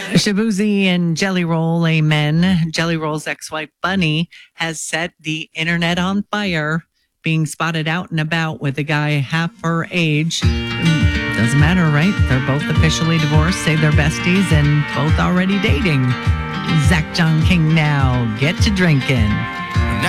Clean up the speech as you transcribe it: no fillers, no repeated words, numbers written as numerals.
Shabuzi and Jelly Roll, amen. Jelly Roll's ex-wife Bunny has set the internet on fire, being spotted out and about with a guy half her age. Doesn't matter, right? They're both officially divorced, say they're besties, and both already dating. Zach John King now, get to drinking.